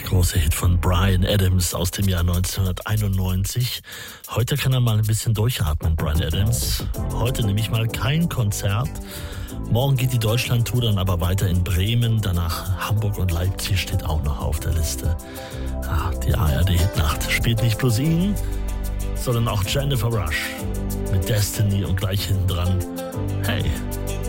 Großer Hit von Bryan Adams aus dem Jahr 1991. Heute kann er mal ein bisschen durchatmen, Bryan Adams. Heute nehme ich mal kein Konzert. Morgen geht die Deutschland-Tour dann aber weiter in Bremen. Danach Hamburg und Leipzig steht auch noch auf der Liste. Die ARD-Hitnacht spielt nicht bloß ihn, sondern auch Jennifer Rush mit Destiny und gleich hinten dran. Hey,